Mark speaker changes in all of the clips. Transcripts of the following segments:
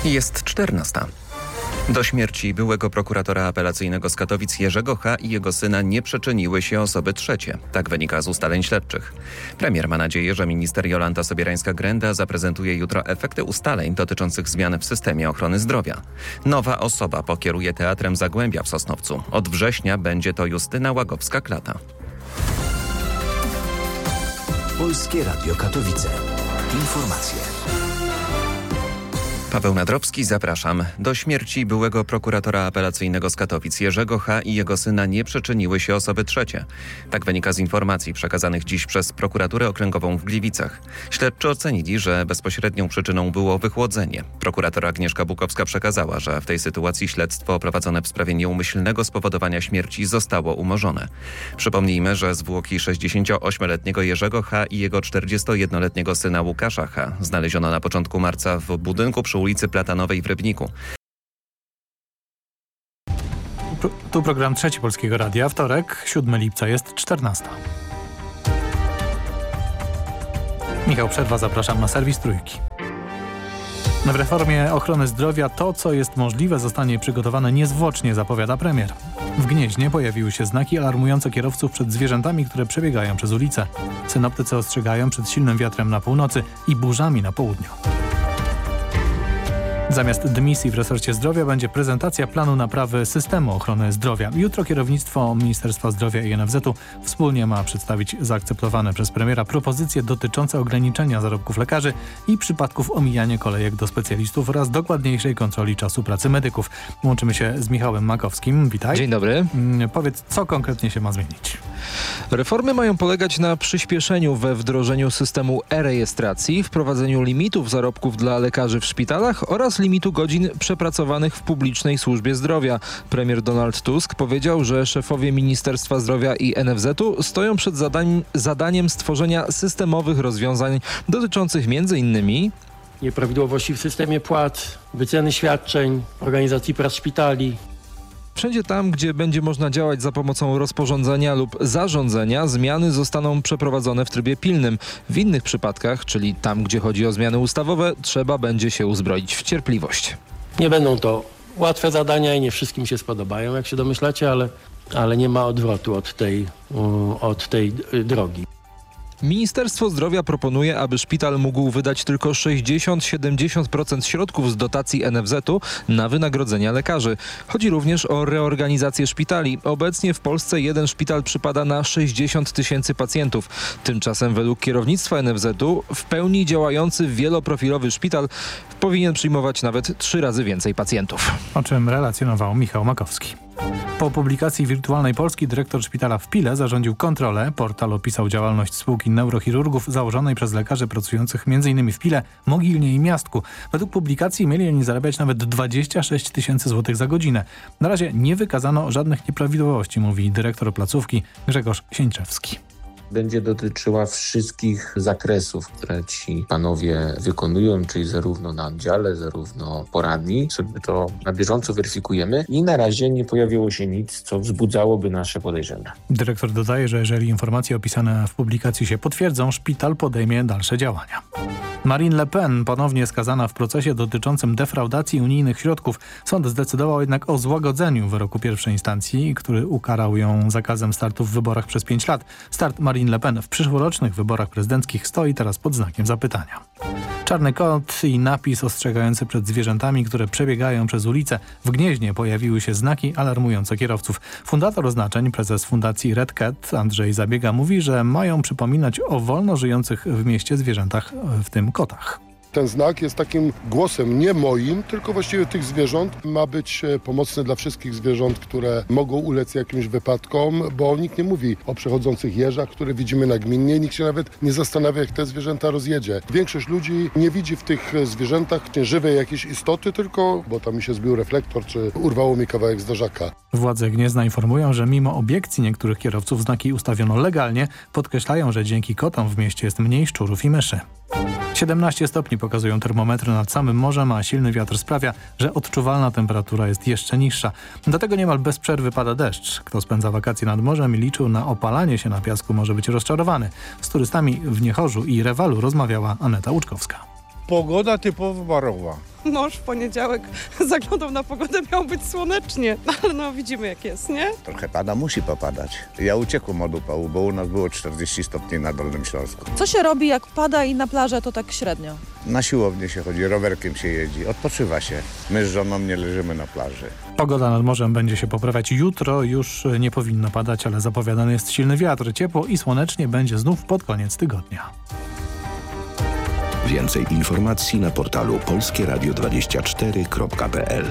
Speaker 1: Jest 14. Do śmierci byłego prokuratora apelacyjnego z Katowic Jerzego H. i jego syna nie przyczyniły się osoby trzecie. Tak wynika z ustaleń śledczych. Premier ma nadzieję, że minister Jolanta Sobierańska-Grenda zaprezentuje jutro efekty ustaleń dotyczących zmian w systemie ochrony zdrowia. Nowa osoba pokieruje Teatrem Zagłębia w Sosnowcu. Od września będzie to Justyna Łagowska-Klata.
Speaker 2: Polskie Radio Katowice. Informacje.
Speaker 1: Paweł Nadrowski, zapraszam. Do śmierci byłego prokuratora apelacyjnego z Katowic Jerzego H. i jego syna nie przyczyniły się osoby trzecie. Tak wynika z informacji przekazanych dziś przez prokuraturę okręgową w Gliwicach. Śledczy ocenili, że bezpośrednią przyczyną było wychłodzenie. Prokurator Agnieszka Bukowska przekazała, że w tej sytuacji śledztwo prowadzone w sprawie nieumyślnego spowodowania śmierci zostało umorzone. Przypomnijmy, że zwłoki 68-letniego Jerzego H. i jego 41-letniego syna Łukasza H. znaleziono na początku marca w budynku przy ulicy Platanowej w Rybniku.
Speaker 3: Tu program Trzeci Polskiego Radia. Wtorek, 7 lipca, jest 14. Michał Przerwa, zapraszam na serwis Trójki. W reformie ochrony zdrowia to, co jest możliwe, zostanie przygotowane niezwłocznie, zapowiada premier. W Gnieźnie pojawiły się znaki alarmujące kierowców przed zwierzętami, które przebiegają przez ulicę. Synoptycy ostrzegają przed silnym wiatrem na północy i burzami na południu. Zamiast dymisji w resorcie zdrowia będzie prezentacja planu naprawy systemu ochrony zdrowia. Jutro kierownictwo Ministerstwa Zdrowia i NFZ-u wspólnie ma przedstawić zaakceptowane przez premiera propozycje dotyczące ograniczenia zarobków lekarzy i przypadków omijania kolejek do specjalistów oraz dokładniejszej kontroli czasu pracy medyków. Łączymy się z Michałem Makowskim. Witaj.
Speaker 4: Dzień dobry.
Speaker 3: Powiedz, co konkretnie się ma zmienić?
Speaker 4: Reformy mają polegać na przyspieszeniu we wdrożeniu systemu e-rejestracji, wprowadzeniu limitów zarobków dla lekarzy w szpitalach oraz limitu godzin przepracowanych w publicznej służbie zdrowia. Premier Donald Tusk powiedział, że szefowie Ministerstwa Zdrowia i NFZ-u stoją przed zadaniem stworzenia systemowych rozwiązań dotyczących m.in.
Speaker 5: nieprawidłowości w systemie płac, wyceny świadczeń, organizacji prac szpitali.
Speaker 4: Wszędzie tam, gdzie będzie można działać za pomocą rozporządzenia lub zarządzenia, zmiany zostaną przeprowadzone w trybie pilnym. W innych przypadkach, czyli tam, gdzie chodzi o zmiany ustawowe, trzeba będzie się uzbroić w cierpliwość.
Speaker 5: Nie będą to łatwe zadania i nie wszystkim się spodobają, jak się domyślacie, ale nie ma odwrotu od tej drogi.
Speaker 4: Ministerstwo Zdrowia proponuje, aby szpital mógł wydać tylko 60-70% środków z dotacji NFZ-u na wynagrodzenia lekarzy. Chodzi również o reorganizację szpitali. Obecnie w Polsce jeden szpital przypada na 60 000 pacjentów. Tymczasem według kierownictwa NFZ-u w pełni działający wieloprofilowy szpital powinien przyjmować nawet 3 razy więcej pacjentów.
Speaker 3: O czym relacjonował Michał Makowski. Po publikacji Wirtualnej Polski dyrektor szpitala w Pile zarządził kontrolę. Portal opisał działalność spółki neurochirurgów założonej przez lekarzy pracujących m.in. w Pile, Mogilnie i Miastku. Według publikacji mieli oni zarabiać nawet 26 000 złotych za godzinę. Na razie nie wykazano żadnych nieprawidłowości, mówi dyrektor placówki Grzegorz Sieńczewski.
Speaker 6: Będzie dotyczyła wszystkich zakresów, które ci panowie wykonują, czyli zarówno na oddziale, zarówno poradni. Sobie to na bieżąco weryfikujemy i na razie nie pojawiło się nic, co wzbudzałoby nasze podejrzenia.
Speaker 3: Dyrektor dodaje, że jeżeli informacje opisane w publikacji się potwierdzą, szpital podejmie dalsze działania. Marine Le Pen ponownie skazana w procesie dotyczącym defraudacji unijnych środków. Sąd zdecydował jednak o złagodzeniu wyroku pierwszej instancji, który ukarał ją zakazem startu w wyborach przez 5 lat. Start Marine Le Pen w przyszłorocznych wyborach prezydenckich stoi teraz pod znakiem zapytania. Czarny kot i napis ostrzegający przed zwierzętami, które przebiegają przez ulicę. W Gnieźnie pojawiły się znaki alarmujące kierowców. Fundator oznaczeń, prezes fundacji Red Cat Andrzej Zabiega mówi, że mają przypominać o wolno żyjących w mieście zwierzętach, w tym kotach.
Speaker 7: Ten znak jest takim głosem nie moim, tylko właściwie tych zwierząt. Ma być pomocny dla wszystkich zwierząt, które mogą ulec jakimś wypadkom, bo nikt nie mówi o przechodzących jeżach, które widzimy nagminnie. Nikt się nawet nie zastanawia, jak te zwierzęta rozjedzie. Większość ludzi nie widzi w tych zwierzętach żywej jakiejś istoty, tylko bo tam mi się zbił reflektor, czy urwało mi kawałek zderzaka.
Speaker 3: Władze Gniezna informują, że mimo obiekcji niektórych kierowców znaki ustawiono legalnie. Podkreślają, że dzięki kotom w mieście jest mniej szczurów i myszy. 17 stopni pokazują termometry nad samym morzem, a silny wiatr sprawia, że odczuwalna temperatura jest jeszcze niższa. Do tego niemal bez przerwy pada deszcz. Kto spędza wakacje nad morzem i liczył na opalanie się na piasku, może być rozczarowany. Z turystami w Niechorzu i Rewalu rozmawiała Aneta Łuczkowska.
Speaker 8: Pogoda typowo barowa. Mąż w poniedziałek zaglądał na pogodę, miało być słonecznie, ale no widzimy jak jest, nie?
Speaker 9: Trochę pada, musi popadać. Ja uciekłem od upału, bo u nas było 40 stopni na Dolnym Śląsku.
Speaker 10: Co się robi, jak pada i na plażę, to tak średnio?
Speaker 9: Na siłownię się chodzi, rowerkiem się jeździ, odpoczywa się. My z żoną nie leżymy na plaży.
Speaker 3: Pogoda nad morzem będzie się poprawiać jutro, już nie powinno padać, ale zapowiadany jest silny wiatr. Ciepło i słonecznie będzie znów pod koniec tygodnia.
Speaker 2: Więcej informacji na portalu polskieradio24.pl.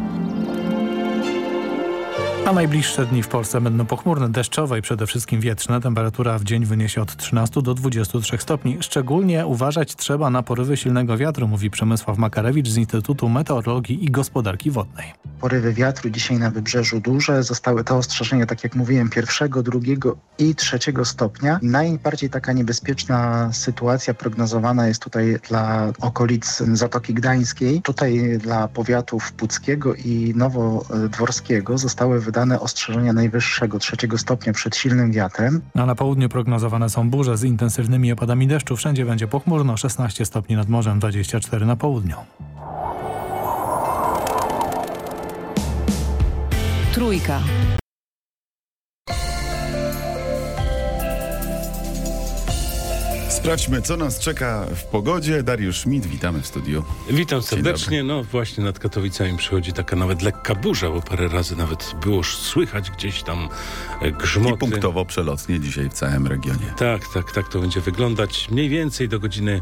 Speaker 3: A najbliższe dni w Polsce będą pochmurne, deszczowe i przede wszystkim wietrzne. Temperatura w dzień wyniesie od 13 do 23 stopni. Szczególnie uważać trzeba na porywy silnego wiatru, mówi Przemysław Makarewicz z Instytutu Meteorologii i Gospodarki Wodnej.
Speaker 11: Porywy wiatru dzisiaj na wybrzeżu duże. Zostały te ostrzeżenia, tak jak mówiłem, 1., 2. i 3. stopnia. Najbardziej taka niebezpieczna sytuacja prognozowana jest tutaj dla okolic Zatoki Gdańskiej. Tutaj dla powiatów Puckiego i Nowodworskiego zostały wydane ostrzeżenia najwyższego 3. stopnia przed silnym wiatrem.
Speaker 3: A na południu prognozowane są burze z intensywnymi opadami deszczu. Wszędzie będzie pochmurno, 16 stopni nad morzem, 24 na południu.
Speaker 10: Trójka.
Speaker 12: Sprawdźmy, co nas czeka w pogodzie. Dariusz Schmidt, witamy w studiu.
Speaker 13: Witam serdecznie. No właśnie nad Katowicami przychodzi taka nawet lekka burza, bo parę razy nawet było słychać gdzieś tam grzmoty.
Speaker 12: I punktowo przelotnie dzisiaj w całym regionie.
Speaker 13: Tak to będzie wyglądać mniej więcej do godziny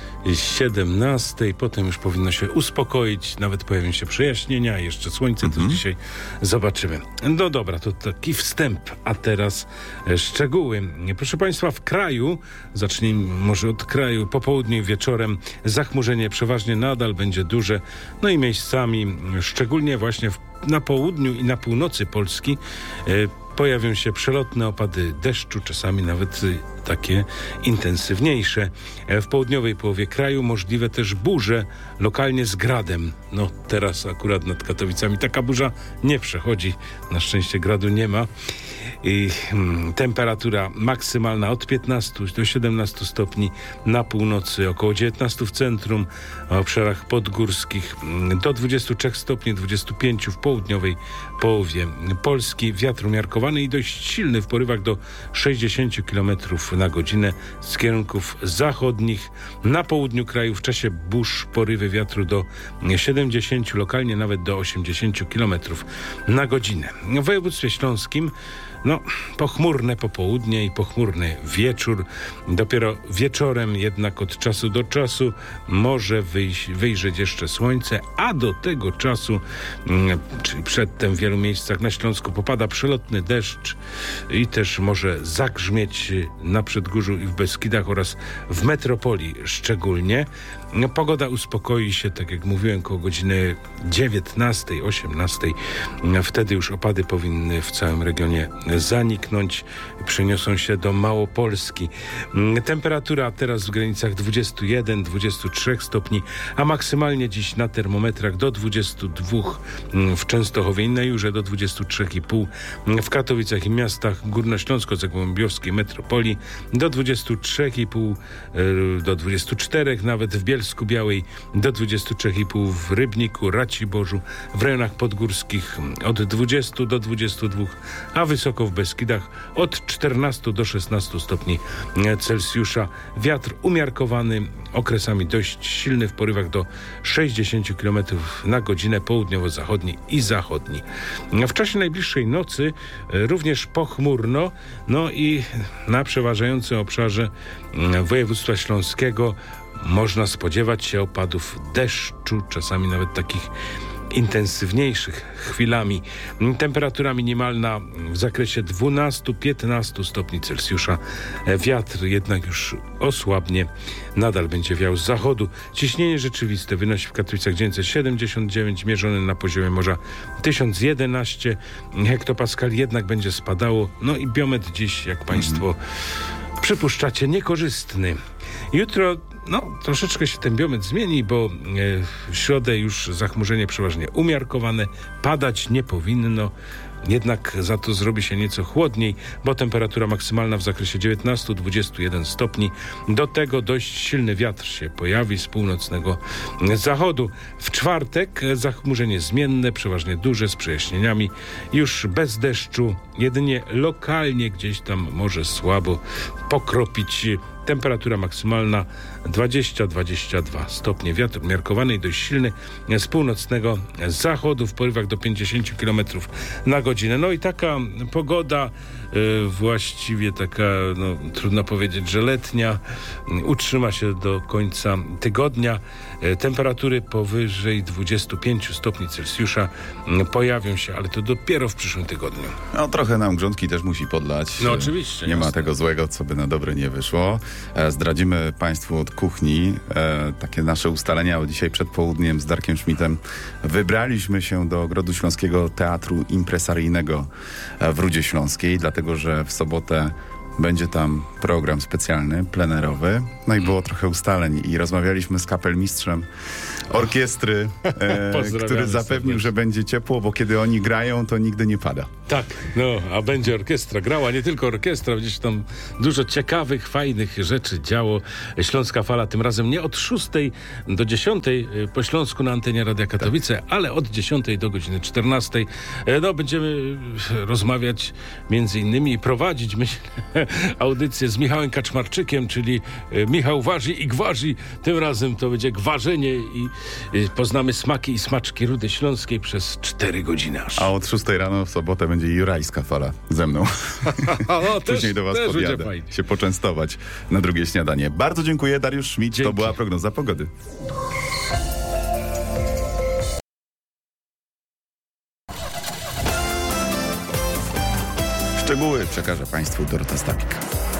Speaker 13: 17. Potem już powinno się uspokoić, nawet pojawią się przejaśnienia, jeszcze słońce też dzisiaj zobaczymy. No dobra, to taki wstęp, a teraz szczegóły. Proszę Państwa, w kraju, zacznijmy może od kraju, po południu i wieczorem zachmurzenie przeważnie nadal będzie duże, no i miejscami, szczególnie właśnie na południu i na północy Polski, pojawią się przelotne opady deszczu, czasami nawet takie intensywniejsze. W południowej połowie kraju możliwe też burze, lokalnie z gradem. No teraz akurat nad Katowicami taka burza nie przechodzi. Na szczęście gradu nie ma. I temperatura maksymalna od 15 do 17 stopni na północy, około 19 w centrum, a obszarach podgórskich do 23 stopni, 25 w południowej połowie Polski. Wiatr umiarkowany i dość silny w porywach do 60 km na godzinę z kierunków zachodnich. Na południu kraju w czasie burz porywy wiatru do 70, lokalnie nawet do 80 km na godzinę. W województwie śląskim pochmurne popołudnie i pochmurny wieczór. Dopiero wieczorem jednak od czasu do czasu może wyjrzeć jeszcze słońce, a do tego czasu, czyli przedtem w wielu miejscach na Śląsku popada przelotny deszcz i też może zagrzmieć na Przedgórzu i w Beskidach oraz w metropolii szczególnie. Pogoda uspokoi się, tak jak mówiłem, koło godziny 19, 18. Wtedy już opady powinny w całym regionie zaniknąć, przeniosą się do Małopolski. Temperatura teraz w granicach 21-23 stopni, a maksymalnie dziś na termometrach do 22 w Częstochowie i na Jurze do 23,5 w Katowicach i miastach górnośląsko-zagłębiowskiej metropolii do 23,5 do 24 nawet w Bielsku Białej, do 23,5 w Rybniku, Raciborzu, w rejonach podgórskich od 20 do 22, a wysoko w Beskidach od 14 do 16 stopni Celsjusza. Wiatr umiarkowany, okresami dość silny w porywach do 60 km na godzinę, południowo-zachodni i zachodni. W czasie najbliższej nocy również pochmurno, no i na przeważającym obszarze województwa śląskiego można spodziewać się opadów deszczu, czasami nawet takich intensywniejszych chwilami. Temperatura minimalna w zakresie 12-15 stopni Celsjusza. Wiatr jednak już osłabnie, nadal będzie wiał z zachodu. Ciśnienie rzeczywiste wynosi w Katowicach 979, mierzone na poziomie morza 1011 hektopaskali, jednak będzie spadało. No i biometr dziś, jak Państwo przypuszczacie, niekorzystny. Jutro troszeczkę się ten biometr zmieni, bo w środę już zachmurzenie przeważnie umiarkowane, padać nie powinno. Jednak za to zrobi się nieco chłodniej, bo temperatura maksymalna w zakresie 19-21 stopni. Do tego dość silny wiatr się pojawi z północnego zachodu. W czwartek zachmurzenie zmienne, przeważnie duże, z przejaśnieniami. Już bez deszczu, jedynie lokalnie gdzieś tam może słabo pokropić. Temperatura maksymalna 20-22 stopnie. Wiatr umiarkowany i dość silny z północnego zachodu w porywach do 50 km na godzinę. No i taka pogoda właściwie taka, trudno powiedzieć, że letnia, utrzyma się do końca tygodnia. Temperatury powyżej 25 stopni Celsjusza pojawią się, ale to dopiero w przyszłym tygodniu.
Speaker 12: Trochę nam grządki też musi podlać.
Speaker 13: No oczywiście.
Speaker 12: Nie ma tego złego, co by na dobre nie wyszło. Zdradzimy Państwu od kuchni takie nasze ustalenia, bo dzisiaj przed południem z Darkiem Schmidtem wybraliśmy się do Ogrodu Śląskiego Teatru Impresaryjnego w Rudzie Śląskiej, dlatego że w sobotę będzie tam program specjalny, plenerowy. No i było trochę ustaleń i rozmawialiśmy z kapelmistrzem orkiestry, który zapewnił, że będzie ciepło, bo kiedy oni grają, to nigdy nie pada.
Speaker 13: Tak, a będzie orkiestra grała, nie tylko orkiestra, gdzieś tam dużo ciekawych, fajnych rzeczy działo. Śląska Fala tym razem nie od 6 do 10 po Śląsku na antenie Radia Katowice, ale od 10 do godziny 14. Będziemy rozmawiać między innymi i prowadzić, myślę, audycję z Michałem Kaczmarczykiem, czyli Michał waży i gwarzy. Tym razem to będzie gwarzenie i poznamy smaki i smaczki Rudy Śląskiej przez 4 godziny aż.
Speaker 12: A od 6 rano w sobotę będzie Jurajska Fala ze mną. Później do Was podjadę się poczęstować na drugie śniadanie. Bardzo dziękuję, Dariusz Schmidt. Dzięki. To była prognoza pogody. Szczegóły przekaże Państwu Dorota Stawik.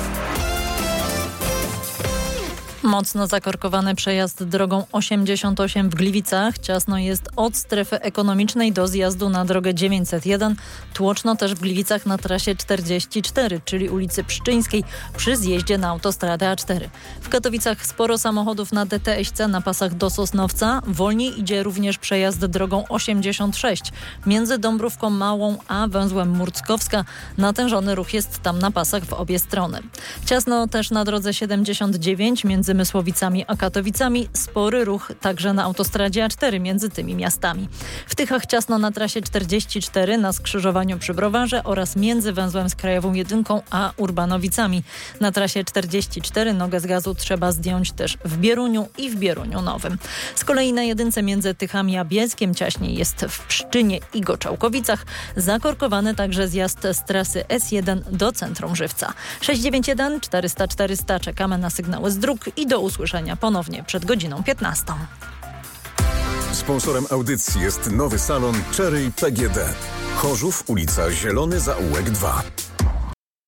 Speaker 14: Mocno zakorkowany przejazd drogą 88 w Gliwicach. Ciasno jest od strefy ekonomicznej do zjazdu na drogę 901. Tłoczno też w Gliwicach na trasie 44, czyli ulicy Pszczyńskiej przy zjeździe na autostradę A4. W Katowicach sporo samochodów na DTS-ce na pasach do Sosnowca. Wolniej idzie również przejazd drogą 86 między Dąbrówką Małą a węzłem Murckowska. Natężony ruch jest tam na pasach w obie strony. Ciasno też na drodze 79 między Mysłowicami a Katowicami. Spory ruch także na autostradzie A4 między tymi miastami. W Tychach ciasno na trasie 44 na skrzyżowaniu przy Browarze oraz między węzłem z Krajową Jedynką a Urbanowicami. Na trasie 44 nogę z gazu trzeba zdjąć też w Bieruniu i w Bieruniu Nowym. Z kolei na jedynce między Tychami a Bielskiem ciaśniej jest w Pszczynie i Goczałkowicach. Zakorkowany także zjazd z trasy S1 do centrum Żywca. 691 400 400 czekamy na sygnały z dróg i do usłyszenia ponownie przed godziną 15.
Speaker 2: Sponsorem audycji jest nowy salon Cherry PGD. Chorzów, ulica Zielony Zaułek 2.